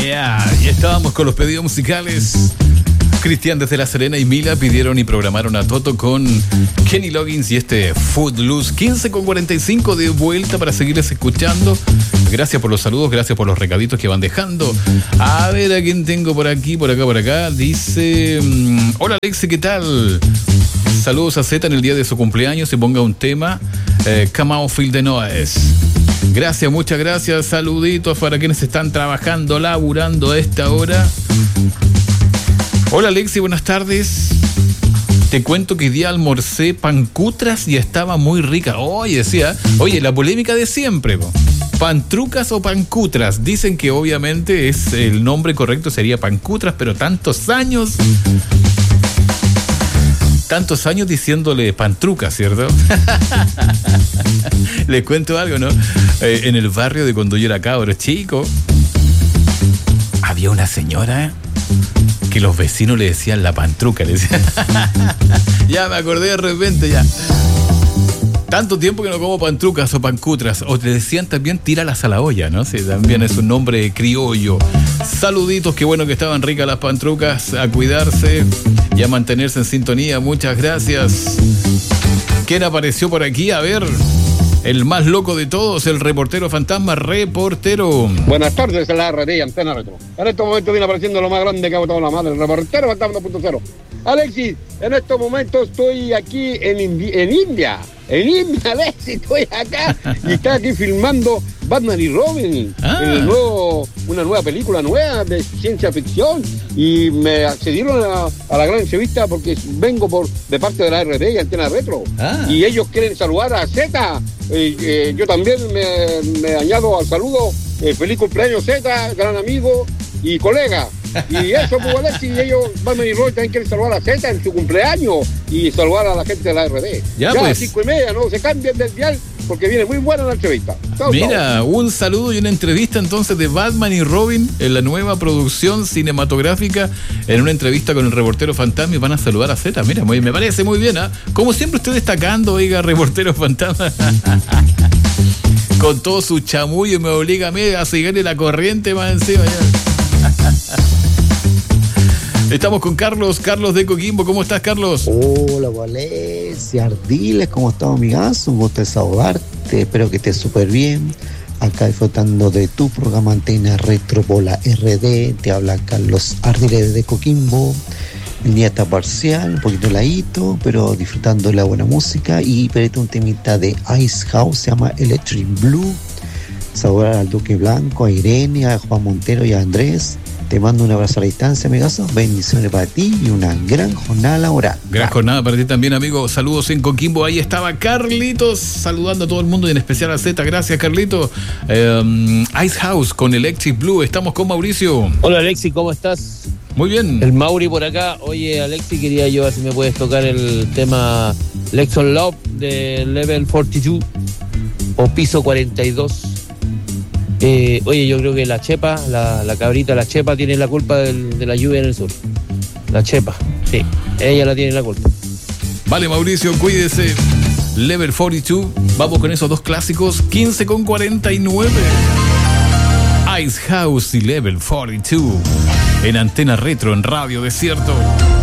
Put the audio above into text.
Y estábamos con los pedidos musicales. Cristian desde La Serena y Mila pidieron y programaron a Toto con Kenny Loggins y Footloose. 15:45 de vuelta para seguirles escuchando. Gracias por los saludos, gracias por los recaditos que van dejando. A ver a quién tengo por aquí, por acá. Dice: hola Alexi, ¿qué tal? Saludos a Zeta en el día de su cumpleaños y ponga un tema, Come Out Feel the Noise. Gracias, muchas gracias. Saluditos para quienes están trabajando, laburando a esta hora. Hola Alexi, buenas tardes. Te cuento que hoy día almorcé pancutras y estaba muy rica. Oye, la polémica de siempre, ¿pantrucas o pancutras? Dicen que obviamente el nombre correcto sería pancutras, pero tantos años diciéndole pantrucas, ¿cierto? Les cuento algo, ¿no? En el barrio de cuando yo era cabro chico, había una señora que los vecinos le decían la pantruca, le decían. Ya me acordé de repente, ya. Tanto tiempo que no como pantrucas o pancutras. O te decían también tíralas a la olla, ¿no? Sí, también es un nombre criollo. Saluditos, qué bueno que estaban ricas las pantrucas. A cuidarse y a mantenerse en sintonía. Muchas gracias. ¿Quién apareció por aquí? A ver. El más loco de todos, el reportero fantasma, reportero. Buenas tardes, en la RD Antena Retro. En estos momentos viene apareciendo lo más grande que ha botado la madre, el reportero fantasma 2.0. Alexis, en estos momentos estoy aquí en India. En India, Alexis, estoy acá y está aquí filmando Batman y Robin, una nueva película nueva de ciencia ficción, y me accedieron a la gran entrevista porque vengo de parte de la RD y Antena Retro, y ellos quieren saludar a Z. Yo también me añado al saludo. Feliz cumpleaños Z, gran amigo y colega. Y eso, pues, Alexis, y ellos, Batman y Roy, también quieren saludar a Z en su cumpleaños y saludar a la gente de la RD. Ya pues. A las 5:30, no se cambien del dial porque viene muy buena la entrevista. Mira, un saludo y una entrevista entonces de Batman y Robin en la nueva producción cinematográfica, en una entrevista con el reportero fantasma, y van a saludar a Z. Mira, me parece muy bien, ¿eh? Como siempre usted destacando, oiga, reportero fantasma. Con todo su chamullo me obliga a mí a seguirle la corriente más encima ya. Estamos con Carlos de Coquimbo. ¿Cómo estás, Carlos? Hola, Valencia, Ardiles, ¿cómo estás, amigazo? Un gusto de saludarte, espero que estés súper bien. Acá disfrutando de tu programa Antena Retro por la RD, te habla Carlos Ardiles de Coquimbo. El día está parcial, un poquito heladito, pero disfrutando de la buena música. Y pediste un temita de Ice House, se llama Electric Blue. Saludar al Duque Blanco, a Irene, a Juan Montero y a Andrés. Te mando un abrazo a la distancia, amigazo. Bendiciones para ti y una gran jornada laboral. Gran jornada para ti también, amigo. Saludos en Coquimbo. Ahí estaba Carlitos saludando a todo el mundo y en especial a Z. Gracias, Carlitos. Ice House con Electric Blue. Estamos con Mauricio. Hola, Alexi, ¿cómo estás? Muy bien. El Mauri por acá. Oye, Alexi, quería yo ver si me puedes tocar el tema Lexon Love de Level 42 o Piso 42. Oye, yo creo que la Chepa, la cabrita, la Chepa tiene la culpa de la lluvia en el sur. La Chepa, sí, ella la tiene la culpa. Vale, Mauricio, cuídese. Level 42, vamos con esos dos clásicos. 15:49. Ice House y Level 42 en Antena Retro, en Radio Desierto.